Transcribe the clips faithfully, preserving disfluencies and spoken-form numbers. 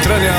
Jutranja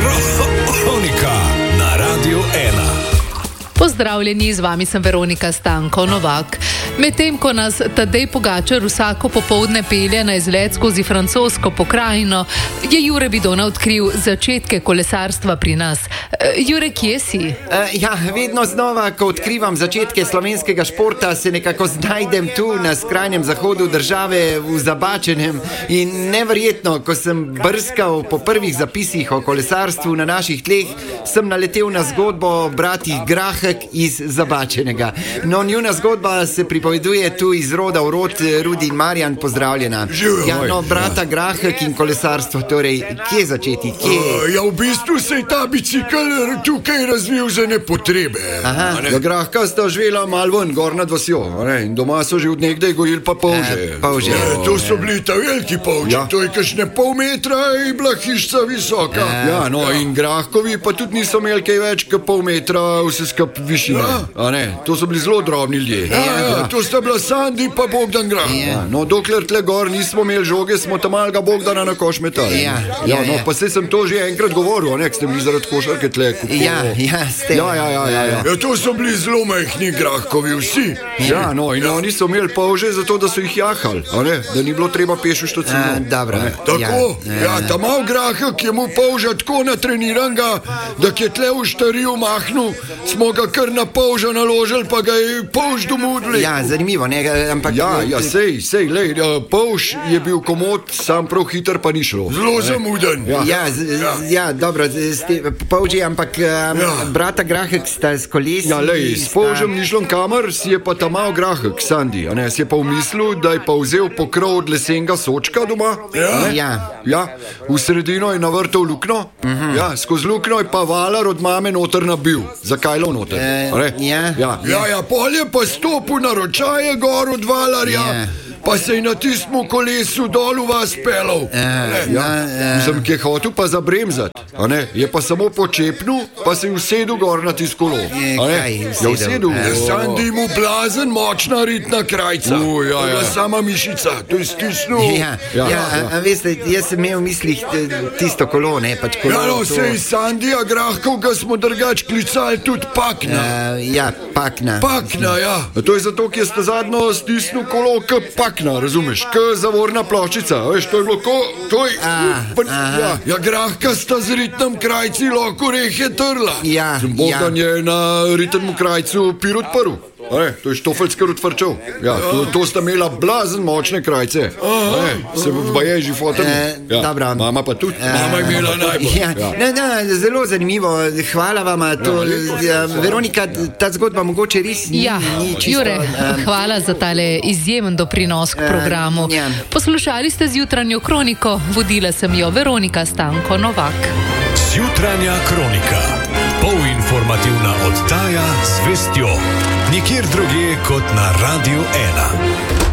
kronika na Radiu ena. Pozdravljeni, z vami sem Veronika Stanko Novak. Medtem ko nas Tadej Pogačar vsako popoldne pelje na izlet skozi francosko pokrajino, je Jure Bidona odkril začetke kolesarstva pri nas. Jure, kje si? Uh, ja, vedno znova, ko odkrivam začetke slovenskega športa, se nekako znajdem tu na skrajnem zahodu države v Zabačenem. In neverjetno, ko sem brskal po prvih zapisih o kolesarstvu na naših tleh, sem naletel na zgodbo bratih Grahek iz Zabačenega. No, njuna zgodba se pripoveduje tu iz roda v rod. Rudi in Marjan, pozdravljena. Ja, no, brata Grahek in kolesarstvo, torej, kje začeti? Kje? Uh, ja, v bistvu se je ta bicikl tukaj razvil za nepotrebe. Aha. Ja, Grahka sta živela malo ven, gor nad vasjo, ne? In doma so že od nekdaj gojili pa polže. Uh, polže. Ja, to so bili ta veliki polži, ja. To je kakšne pol metra in bila hišca visoka. Uh, ja, no, ja. In Grahkovi pa tudi niso imeli kaj več kot pol metra vse skup višine. Ja. A ne, to so bili zelo drobni ljudje. Ja, ja, ja. To sta bila Sandi pa Bogdan Grah. Ja. No, dokler tle gor nismo imeli žoge, smo tam malega Bogdana na koš metali. Ja, ja, ja, no, ja. Pa se sem to že enkrat govoril, ne, ste bili zaradi košarke tle. Ja, ja, ste. Ja, ja, ja, ja, ja. Ja, to so bili zelo majhni Grahkovi vsi. Ja, no, in oni so imeli polže zato, da so jih jahali, a ne, da ni bilo treba peš v štacino. Dobro. Tako, ja, ja ta mal Grahek je mu polža tako natreniranga, da je tle v štariju mahnil, smo ga kar na polža naložili, pa ga je polž domudli. Ja, zanimivo, ne, ampak... Ja, ja, sej, sej, lej, polž je bil komod, sam prav hiter pa ni šlo. Zelo zamuden. Ja, ja, z, ja. ja dobro, ste polži, ampak um, ja. Brata Grahek sta s kolesi... Ja, lej, s polžem ni šlo kamer, si je pa ta mal Grahek, Sandi, a ne, si je pa umislil, da je pa vzel pokrov od lesenega sočka doma. Ja. Ja. Ja, v sredino je navrtal lukno, uh-huh. Ja, skozi lukno je pa valar od mame noter nabil. Zakaj lo noter? Uh, ja. Ja, ja, ja, pol je pa stopil na ročaje gor od valarja. Ja. Pa se je na tistem kolesu dol v vas pelal. Uh, ja, uh, sem ki je hotel pa zabremzati, a ne, je pa samo počepnil, pa se je usedel gor na tisto kolo. Kaj je usedel? Ja, Sandi mu blazen, močna ritna krajca. Uh, ja, ja. Sama mišica, to je stisnil. Ja, ja, ja, ja. A, a veste, jaz sem imel v mislih tisto kolo, ne, pač kolo. Ja, no, to... sej Sandija Grahkov, ga smo drugač klicali tudi Pakna. Uh, ja, Pakna. Pakna, ja. A to je zato, ker ste zadnjo stisnil kolo k Pakna, razumeš, k zavorna ploščica, veš, to je bilo ko, to je, A, pa, ja, ja, Grahka sta z ritnem krajci lahko rehe trla. Ja, Bogdan ja. je na ritnem krajcu pir odprl. E, to je štofeljski odvrčal. Ja, to, to sta imela blazen močne krajce. E, se pa je že fotel. E, ja, dobro. Mama pa tudi. E, Mama je imela najbolj. Ja, ja. Ne, ne, zelo zanimivo. Hvala vam. To, ja, Veronika, ta zgodba mogoče res ni, ja, ni čisto... Jure, um, hvala za tale izjemen doprinos k programu. Uh, ja. Poslušali ste Zjutranjo kroniko, vodila sem jo Veronika Stanko Novak. Zjutranja kronika. Polinformativna oddaja z vestjo. Nikjer drugje kot na Radiu ena.